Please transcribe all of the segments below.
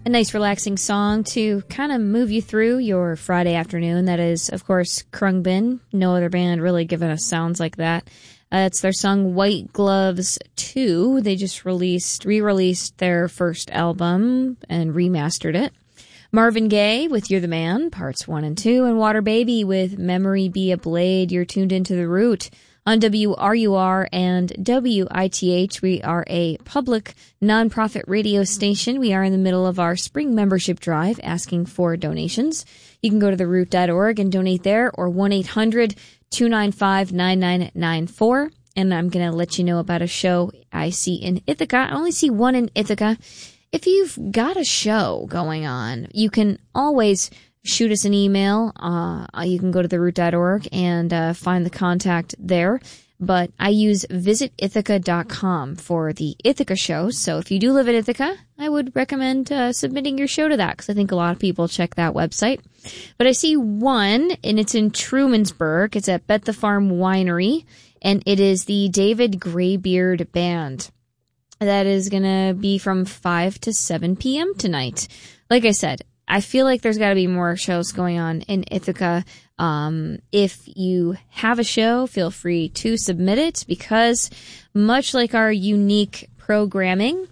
A nice relaxing song to kind of move you through your Friday afternoon. That is, of course, Krungbin. No other band really giving us sounds like that. It's their song White Gloves 2. They just re-released their first album and remastered it. Marvin Gaye with You're the Man, parts 1 and 2, and Water Baby with Memory Be a Blade. You're tuned into The Root on WRUR and WITH. We are a public nonprofit radio station. We are in the middle of our spring membership drive asking for donations. You can go to theroot.org and donate there, or 1-800-295-9994. And I'm going to let you know about a show I see in Ithaca. I only see one in Ithaca. If you've got a show going on, you can always shoot us an email. You can go to theroot.org and find the contact there. But I use visitithaca.com for the Ithaca shows. So if you do live in Ithaca, I would recommend submitting your show to that, because I think a lot of people check that website. But I see one, and it's in Trumansburg. It's at Bet the Farm Winery, and it is the David Graybeard Band. That is going to be from 5 to 7 p.m. tonight. Like I said, I feel like there's got to be more shows going on in Ithaca. If you have a show, feel free to submit it, because much like our unique programming,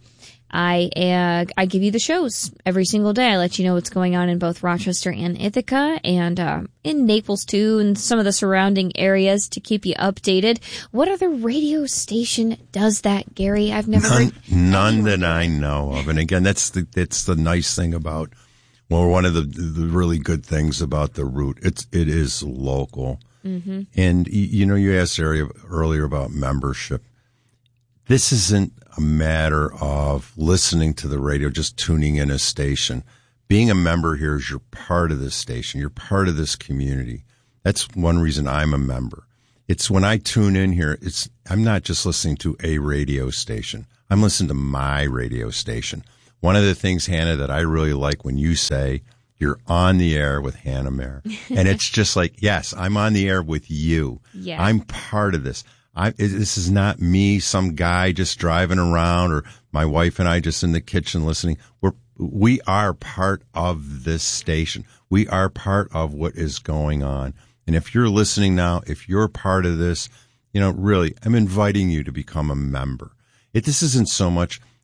I give you the shows every single day. I let you know what's going on in both Rochester and Ithaca, and in Naples too, and some of the surrounding areas, to keep you updated. What other radio station does that, Gary? I've never heard none that I know of. And again, that's the nice thing about, well, one of the really good things about The Root. It is local. Mm-hmm. And you asked earlier about membership. This isn't a matter of listening to the radio, just tuning in a station. Being a member here is you're part of this station. You're part of this community. That's one reason I'm a member. It's when I tune in here, I'm not just listening to a radio station. I'm listening to my radio station. One of the things, Hannah, that I really like when you say you're on the air with Hannah Mayer, and it's just like, yes, I'm on the air with you. Yeah. I'm part of this. This is not me, some guy just driving around, or my wife and I just in the kitchen listening. We are part of this station. We are part of what is going on. And if you're listening now, if you're part of this, really, I'm inviting you to become a member. This isn't so much,